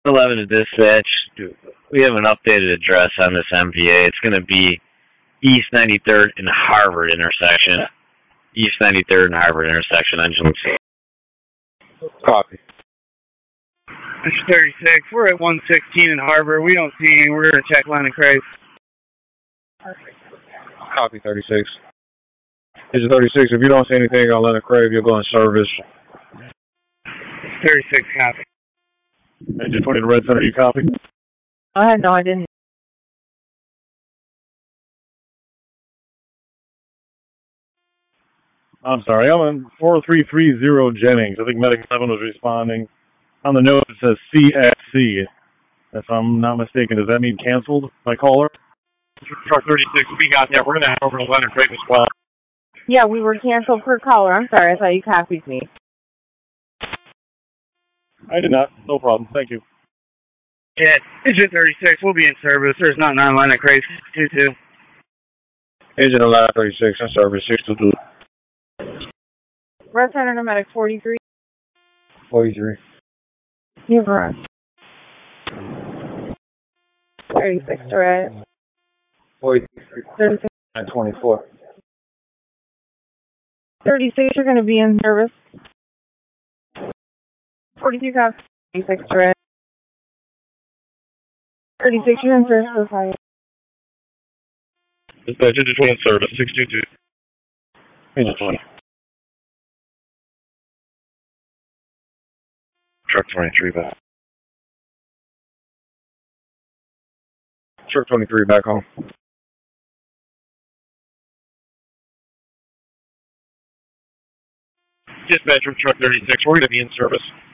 11 to dispatch. We have an updated address on this MPA. It's going to be East 93rd and Harvard intersection. East 93rd and Harvard intersection, engine. Copy. It's 36. We're at 116 in Harbor. We don't see any. We're going to check line of Christ. Copy 36. Engine 36, if you don't see anything on Leonard Crave, you'll go in service. 36, copy. Engine 20 to Red Center, you copy? No, I didn't. I'm sorry, I'm on 4330 Jennings. I think Medic 7 was responding. On the note, it says CXC. If I'm not mistaken, does that mean canceled by caller? Truck 36, we got that. We're going to head over to Leonard Crave as well. Yeah, we were canceled per caller. I'm sorry, I thought you copied me. I did not. No problem. Thank you. Yeah, Engine 36, we'll be in service. There's not 9 line of Christ, 22. Engine 1136 in service, 622. Red Center Nomadic 43. 43. You're correct. 36, right? 43. 36. And 24. 36, you're going to be in service. 42, copy. 36, right? 36, you're in service. Dispatch, engine 20 in service, 622. Engine 20. Truck 23 back. Truck 23 back home. Dispatch from truck 36, we're going to be in service.